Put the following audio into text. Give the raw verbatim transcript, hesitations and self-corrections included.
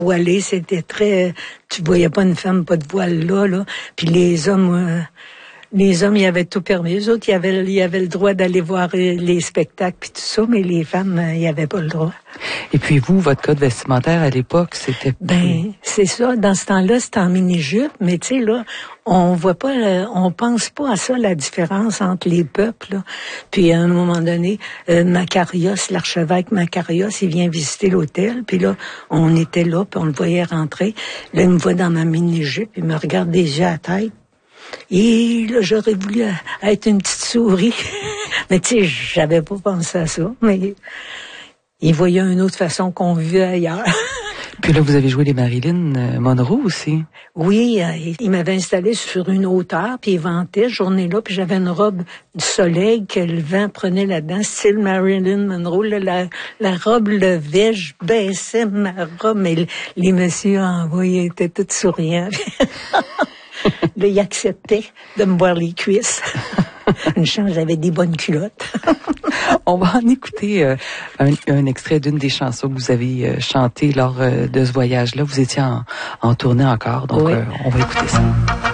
Voilée, c'était très... Tu voyais pas une femme, pas de voile là, là. Puis les hommes... Euh, Les hommes, ils avaient tout permis. Les autres, ils avaient, ils avaient le droit d'aller voir les spectacles puis tout ça, mais les femmes, ils n'avaient pas le droit. Et puis vous, votre code vestimentaire à l'époque, c'était... Ben, c'est ça. Dans ce temps-là, c'était en mini-jupe, mais tu sais, là, on voit pas, on pense pas à ça, la différence entre les peuples, là. Puis à un moment donné, euh, Macarios, l'archevêque Macarios, il vient visiter l'hôtel, puis là, on était là, puis on le voyait rentrer. Là, il me voit dans ma mini-jupe, il me regarde des yeux à la tête. Et là, j'aurais voulu être une petite souris. Mais tu sais, j'avais pas pensé à ça. Mais il voyait une autre façon qu'on vivait ailleurs. Puis là, vous avez joué les Marilyn Monroe aussi. Oui, il m'avait installé sur une hauteur, puis il ventait, ce journée-là, puis j'avais une robe du soleil que le vent prenait là-dedans, style Marilyn Monroe. Là, la, la robe levait, je baissais ma robe, mais les messieurs en voyaient, étaient tous souriants. Là, il acceptait de me voir les cuisses. Une chance, j'avais des bonnes culottes. On va en écouter euh, un, un extrait d'une des chansons que vous avez euh, chantées lors euh, de ce voyage-là. Vous étiez en, en tournée encore, donc oui. euh, on va écouter ça.